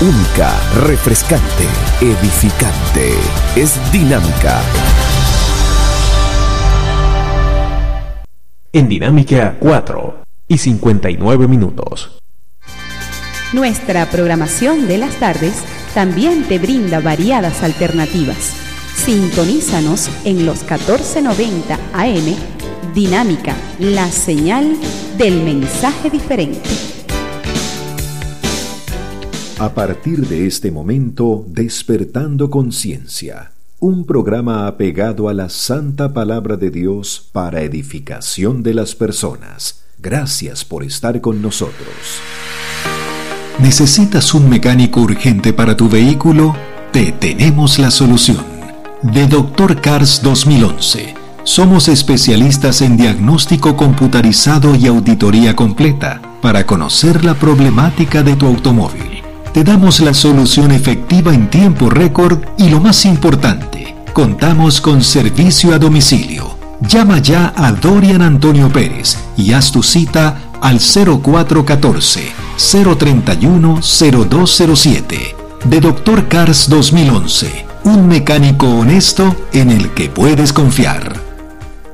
única, refrescante, edificante. Es Dinámica. En Dinámica 4:59. Nuestra programación de las tardes también te brinda variadas alternativas. Sintonízanos en los 1490 AM. Dinámica, la señal del mensaje diferente. A partir de este momento, Despertando Conciencia, un programa apegado a la santa palabra de Dios para edificación de las personas. Gracias por estar con nosotros. ¿Necesitas un mecánico urgente para tu vehículo? Te tenemos la solución. De Dr. Cars 2011. Somos especialistas en diagnóstico computarizado y auditoría completa para conocer la problemática de tu automóvil. Te damos la solución efectiva en tiempo récord y lo más importante, contamos con servicio a domicilio. Llama ya a Dorian Antonio Pérez y haz tu cita al 0414-031-0207. De Dr. Cars 2011, un mecánico honesto en el que puedes confiar.